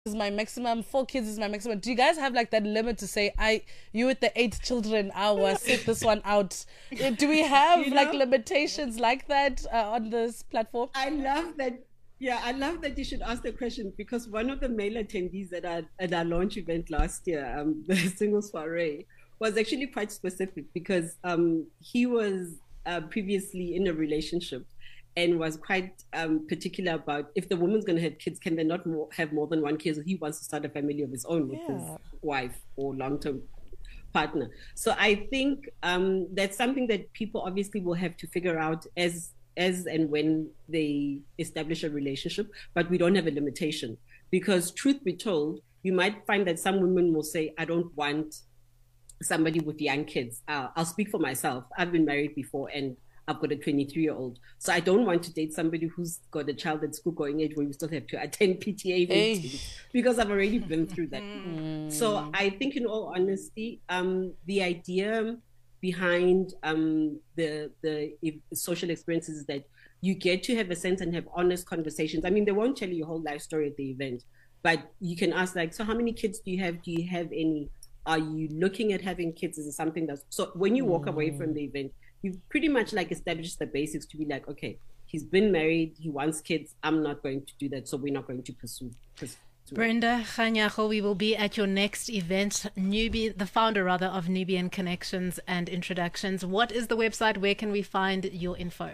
is my maximum, 4 kids is my maximum. Do you guys have like that limit to say, you with the 8 children, sit this one out? Do we have like limitations like that on this platform? I love that. Yeah, I love that you should ask the question, because one of the male attendees at our launch event last year, the Singles Soiree, was actually quite specific, because he was previously in a relationship and was quite particular about, if the woman's going to have kids, can they not have more than one kid? So he wants to start a family of his own with his wife or long-term partner. So I think that's something that people obviously will have to figure out as and when they establish a relationship, but we don't have a limitation, because truth be told, you might find that some women will say, I don't want somebody with young kids. I'll speak for myself. I've been married before and I've got a 23-year-old. So I don't want to date somebody who's got a child at school going age where you still have to attend PTA meetings, because I've already been through that. So I think, in all honesty, the idea behind the social experiences is that you get to have a sense and have honest conversations. I mean, they won't tell you your whole life story at the event, but you can ask, like, so how many kids do you have? Do you have any? Are you looking at having kids? Is it something that's... So when you walk away from the event, you've pretty much like established the basics to be like, okay, he's been married, he wants kids, I'm not going to do that, so we're not going to pursue. Brenda Kganyago, we will be at your next event, the founder rather of Nubian Connections and Introductions. What is the website? Where can we find your info?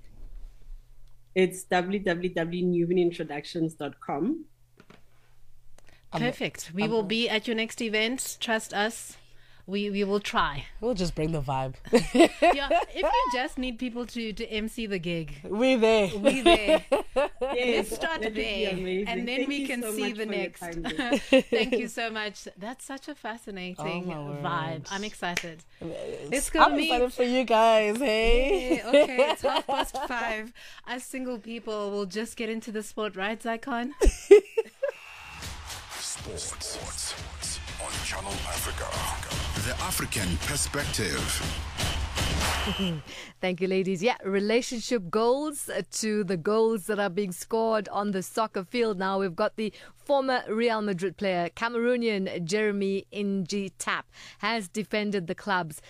It's www.nubianintroductions.com. Perfect. We will be at your next event. Trust us. We will try. We'll just bring the vibe. Yeah, if you just need people to MC the gig, we're there. We're there. Yes, let's start there, and then we can see the next. Thank you so much. That's such a fascinating vibe. I'm excited. Let's go. I'm excited for you guys. Hey. Yeah, okay, it's 5:30. Us single people will just get into the sport, right, Zycon? Sports on Channel Africa. The African perspective. Thank you, ladies. Yeah, relationship goals to the goals that are being scored on the soccer field. Now we've got the former Real Madrid player, Cameroonian Jeremy Inji Tap, has defended the club's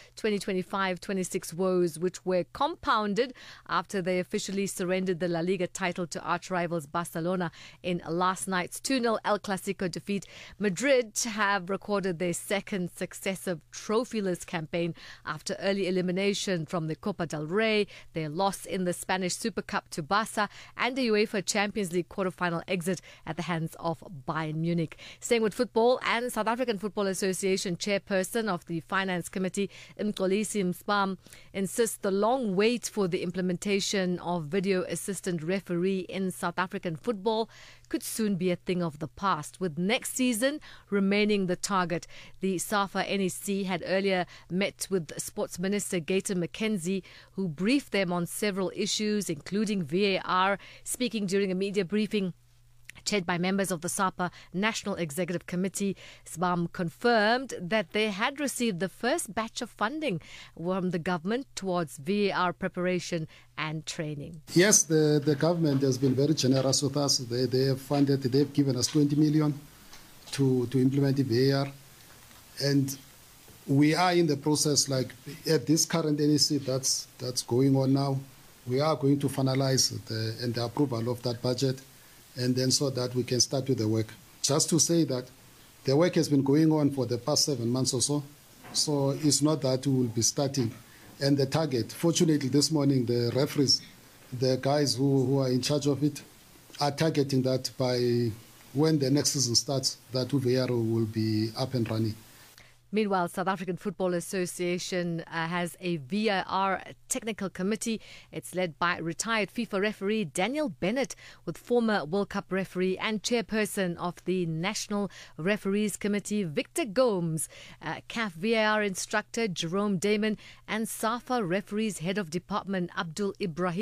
2025-26 woes, which were compounded after they officially surrendered the La Liga title to arch rivals Barcelona in last night's 2-0 El Clasico defeat. Madrid have recorded their second successive trophyless campaign after early elimination from the Copa del Rey, their loss in the Spanish Super Cup to Barca, and the UEFA Champions League quarter-final exit at the hands of Bayern Munich. Staying with football, and South African Football Association chairperson of the Finance Committee, Mxolisi Mspam, insists the long wait for the implementation of video assistant referee in South African football could soon be a thing of the past, with next season remaining the target. The SAFA NEC had earlier met with Sports Minister Gayton McKenzie, who briefed them on several issues, including VAR. Speaking during a media briefing chaired by members of the SAPA National Executive Committee, SBAM confirmed that they had received the first batch of funding from the government towards VAR preparation and training. Yes, the government has been very generous with us. They have funded, they've given us 20 million to implement the VAR. And we are in the process, like at this current NEC that's going on now, we are going to finalize the approval of that budget, and then so that we can start with the work. Just to say that the work has been going on for the past 7 months or so, so it's not that we will be starting. And the target, fortunately this morning, the referees, the guys who are in charge of it, are targeting that by when the next season starts, that VAR will be up and running. Meanwhile, South African Football Association has a VAR technical committee. It's led by retired FIFA referee Daniel Bennett, with former World Cup referee and chairperson of the National Referees Committee Victor Gomes, CAF VAR instructor Jerome Damon, and SAFA referees head of department Abdul Ibrahim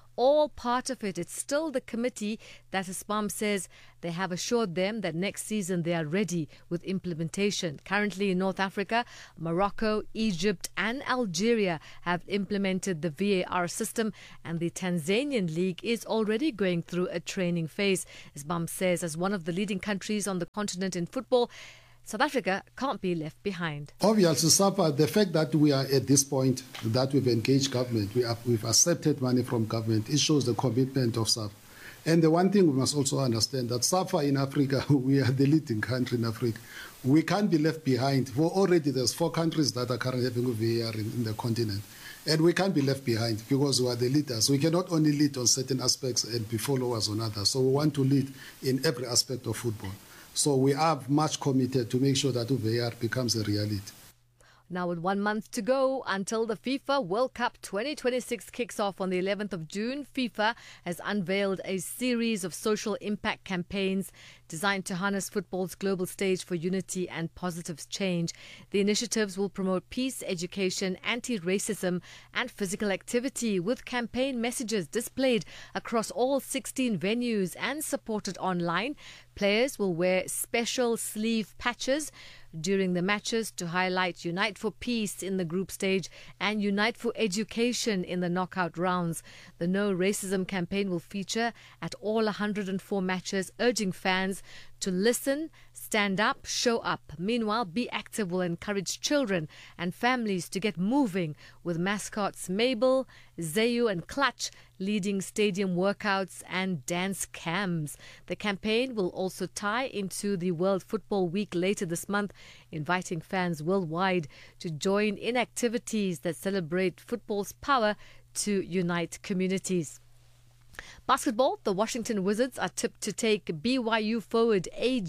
all part of it. It's still the committee that Isbam says they have assured them that next season they are ready with implementation. Currently in North Africa, Morocco, Egypt and Algeria have implemented the VAR system, and the Tanzanian league is already going through a training phase. Isbam says as one of the leading countries on the continent in football, South Africa can't be left behind. Obviously, SAFA, the fact that we are at this point, that we've engaged government, we've accepted money from government, it shows the commitment of SAFA. And the one thing we must also understand that SAFA in Africa, we are the leading country in Africa. We can't be left behind. Already there's 4 countries that are currently having a VAR in the continent. And we can't be left behind because we are the leaders. We cannot only lead on certain aspects and be followers on others. So we want to lead in every aspect of football. So we are much committed to make sure that VAR becomes a reality. Now, with 1 month to go until the FIFA World Cup 2026 kicks off on the 11th of June, FIFA has unveiled a series of social impact campaigns designed to harness football's global stage for unity and positive change. The initiatives will promote peace, education, anti-racism and physical activity, with campaign messages displayed across all 16 venues and supported online. Players will wear special sleeve patches during the matches to highlight Unite for Peace in the group stage and Unite for Education in the knockout rounds. The No Racism campaign will feature at all 104 matches, urging fans to listen, stand up, show up. Meanwhile, Be Active will encourage children and families to get moving, with mascots Mabel, Zayu and Clutch leading stadium workouts and dance cams. The campaign will also tie into the World Football Week later this month, inviting fans worldwide to join in activities that celebrate football's power to unite communities. Basketball, the Washington Wizards are tipped to take BYU forward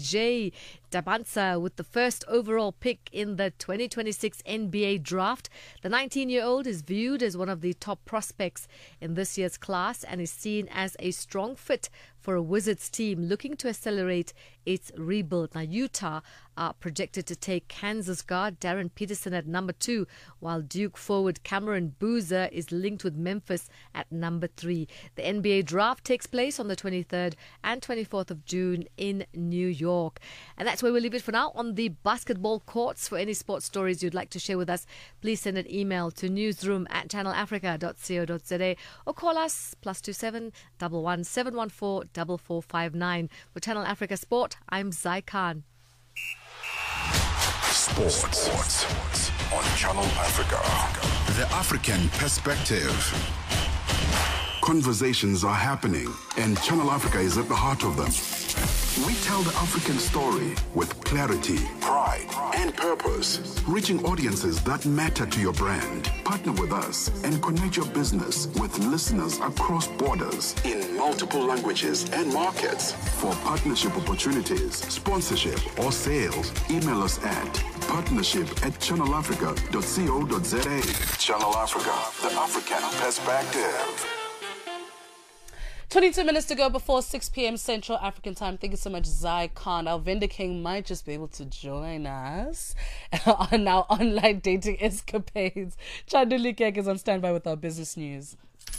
AJ Dabansa with the first overall pick in the 2026 NBA draft. The 19-year-old is viewed as one of the top prospects in this year's class and is seen as a strong fit for a Wizards team looking to accelerate its rebuild. Now, Utah are projected to take Kansas guard Darren Peterson at number 2, while Duke forward Cameron Boozer is linked with Memphis at number 3. The NBA draft takes place on the 23rd and 24th of June in New York. And that's where we'll leave it for now on the basketball courts. For any sports stories you'd like to share with us, please send an email to newsroom@channelafrica.co.za or call us +27 11 714 4459. For Channel Africa Sport, I'm Zai Khan. Sports on Channel Africa. The African Perspective. Conversations are happening, and Channel Africa is at the heart of them. We tell the African story with clarity, pride, and purpose, reaching audiences that matter to your brand. Partner with us and connect your business with listeners across borders in multiple languages and markets. For partnership opportunities, sponsorship, or sales, email us at partnership@channelafrica.co.za. Channel Africa, the African Perspective. 22 minutes to go before 6 p.m. Central African time. Thank you so much, Zai Khan. Our vendor king might just be able to join us on our online dating escapades. Chanduli Kek is on standby with our business news.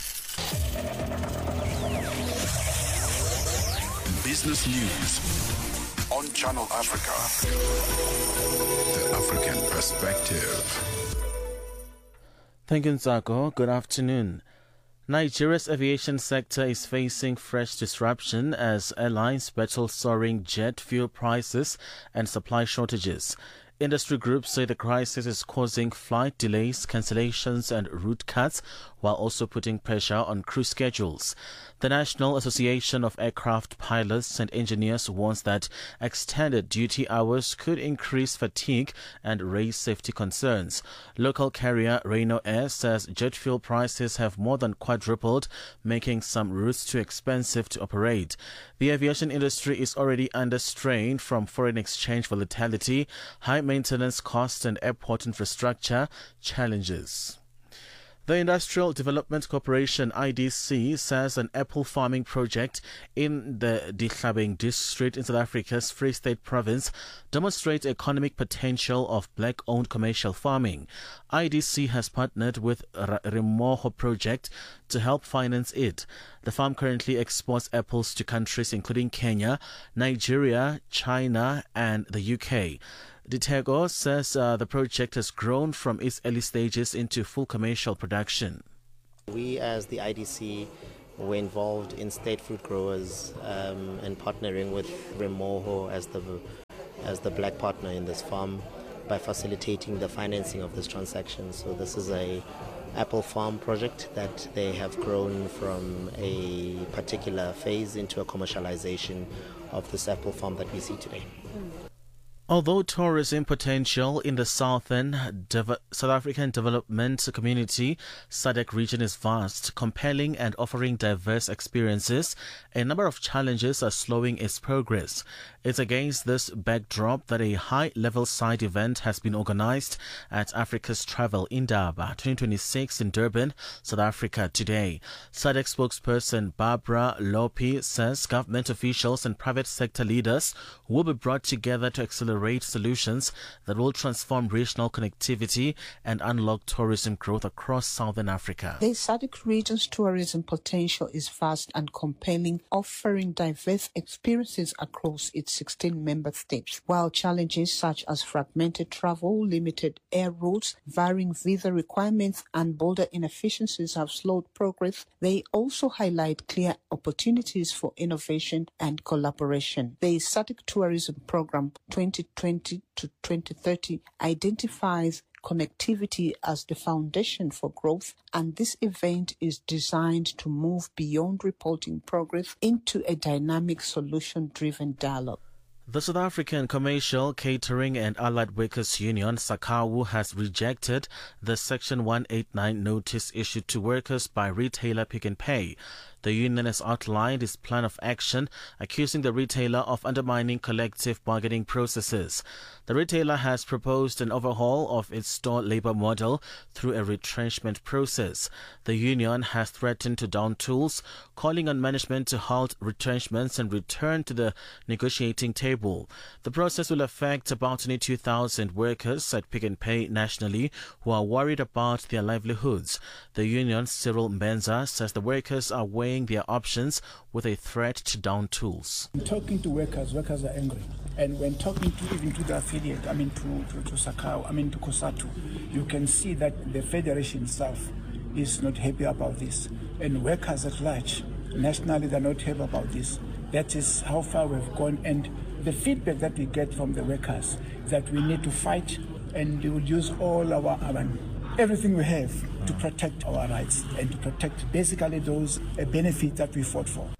Business news on Channel Africa. The African Perspective. Thank you, Nzako. Good afternoon. Nigeria's aviation sector is facing fresh disruption as airlines battle soaring jet fuel prices and supply shortages. Industry groups say the crisis is causing flight delays, cancellations and route cuts, while also putting pressure on crew schedules. The National Association of Aircraft Pilots and Engineers warns that extended duty hours could increase fatigue and raise safety concerns. Local carrier Reino Air says jet fuel prices have more than quadrupled, making some routes too expensive to operate. The aviation industry is already under strain from foreign exchange volatility, high maintenance costs and airport infrastructure challenges. The Industrial Development Corporation, IDC, says an apple farming project in the Ditlhabeng district in South Africa's Free State province demonstrates economic potential of black-owned commercial farming. IDC has partnered with Remoho Project to help finance it. The farm currently exports apples to countries including Kenya, Nigeria, China, and the UK. Ditego says the project has grown from its early stages into full commercial production. We as the IDC were involved in state fruit growers and partnering with Remoho as the black partner in this farm by facilitating the financing of this transaction. So this is a apple farm project that they have grown from a particular phase into a commercialization of this apple farm that we see today. Although tourism potential in the southern South African development community SADC region is vast, compelling and offering diverse experiences, a number of challenges are slowing its progress. It's against this backdrop that a high-level side event has been organized at Africa's Travel Indaba 2026 in Durban, South Africa today. SADC spokesperson Barbara Lopi says government officials and private sector leaders will be brought together to accelerate solutions that will transform regional connectivity and unlock tourism growth across Southern Africa. The SADC region's tourism potential is vast and compelling, offering diverse experiences across its 16 member states. While challenges such as fragmented travel, limited air routes, varying visa requirements, and border inefficiencies have slowed progress, they also highlight clear opportunities for innovation and collaboration. The SADC Tourism Program 2020 to 2030 identifies connectivity as the foundation for growth, and this event is designed to move beyond reporting progress into a dynamic solution-driven dialogue. The South African Commercial, Catering and Allied Workers Union, SACAWU, has rejected the Section 189 notice issued to workers by retailer Pick n Pay. The union has outlined its plan of action, accusing the retailer of undermining collective bargaining processes. The retailer has proposed an overhaul of its store labor model through a retrenchment process. The union has threatened to down tools, calling on management to halt retrenchments and return to the negotiating table. The process will affect about 22,000 workers at Pick n Pay nationally who are worried about their livelihoods. The union, Cyril Mbenza, says the workers are weighing their options with a threat to down tools. Talking to workers are angry. And when talking to even to the affiliate, to SACAWU, to COSATU, you can see that the federation itself is not happy about this. And workers at large, nationally, they're not happy about this. That is how far we've gone. And the feedback that we get from the workers is that we need to fight and we will use all our everything we have to protect our rights and to protect basically those benefits that we fought for.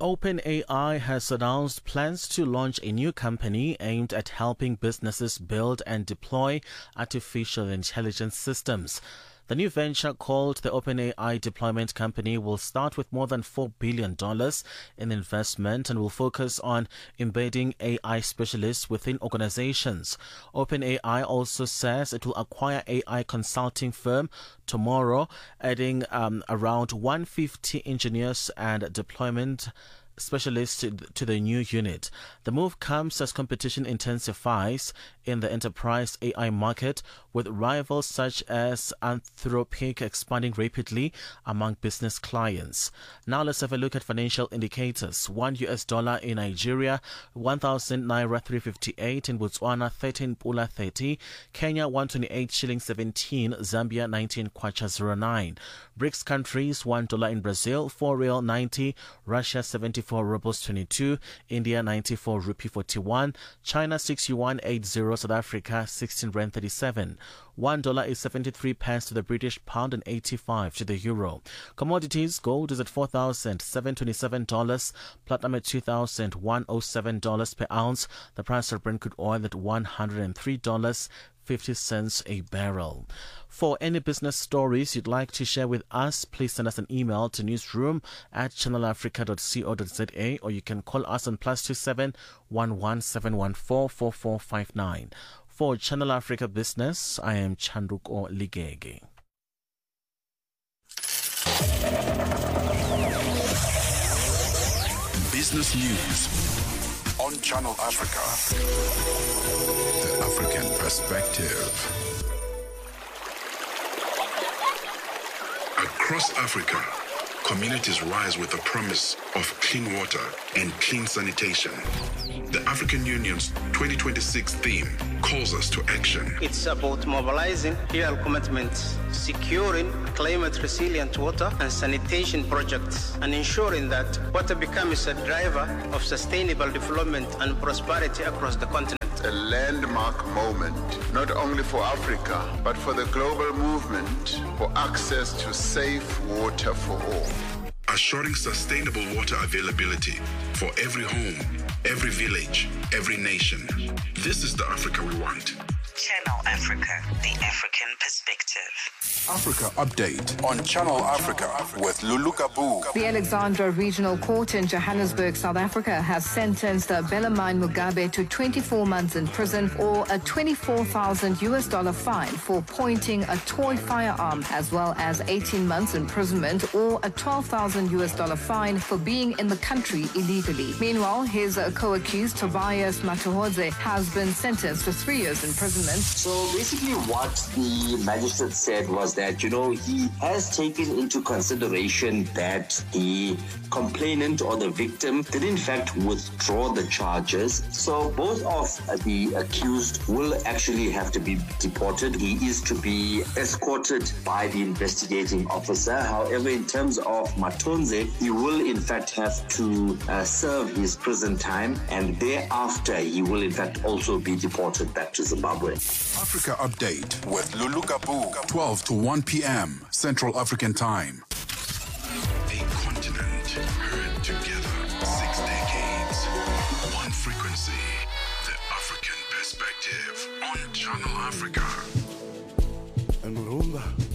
OpenAI has announced plans to launch a new company aimed at helping businesses build and deploy artificial intelligence systems. The new venture, called the OpenAI Deployment Company, will start with more than $4 billion in investment and will focus on embedding AI specialists within organizations. OpenAI also says it will acquire AI consulting firm Tomorrow, adding around 150 engineers and deployment specialists to the new unit. The move comes as competition intensifies in the enterprise AI market, with rivals such as Anthropic expanding rapidly among business clients. Now let's have a look at financial indicators. $1 in Nigeria, 1,000 naira 358, in Botswana 13 pula 30, Kenya 128 shilling 17, Zambia 19 kwacha 09. BRICS countries, $1 in Brazil, 4 real 90, Russia 74 rubles 22, India 94 rupee 41, China 6 yuan 80, South Africa 16 rand 37. $1 is 73 pence to the British pound and 85 to the euro. Commodities: gold is at $4,727, platinum at $2,107 per ounce. The price of Brent crude oil at $103.50 a barrel. For any business stories you'd like to share with us, please send us an email to newsroom@channelafrica.co.za, or you can call us on +27 11 714 4459. For Channel Africa Business, I am Chanduko Ligege. business news on Channel Africa. The African perspective. Across Africa, communities rise with the promise of clean water and clean sanitation. The African Union's 2026 theme calls us to action. It's about mobilizing real commitments, securing climate-resilient water and sanitation projects, and ensuring that water becomes a driver of sustainable development and prosperity across the continent. A landmark moment, not only for Africa, but for the global movement for access to safe water for all. Assuring sustainable water availability for every home, every village, every nation. This is the Africa we want. Channel Africa, the African perspective. Africa Update on Channel Africa with Lulu Kabu. The Alexandra Regional Court in Johannesburg, South Africa, has sentenced Bellarmine Mugabe to 24 months in prison or a $24,000 fine for pointing a toy firearm, as well as 18 months imprisonment or a $12,000 fine for being in the country illegally. Meanwhile, his co-accused Tobias Matuhodze has been sentenced to 3 years imprisonment. So basically what the magistrate said was that, he has taken into consideration that the complainant or the victim did in fact withdraw the charges. So both of the accused will actually have to be deported. He is to be escorted by the investigating officer. However, in terms of Matonze, he will in fact have to serve his prison time, and thereafter he will in fact also be deported back to Zimbabwe. Africa Update with Lulu Kabu, 12 to 1 p.m. Central African Time. A continent heard together 6 decades. One frequency. The African perspective on Channel Africa. And Murumba.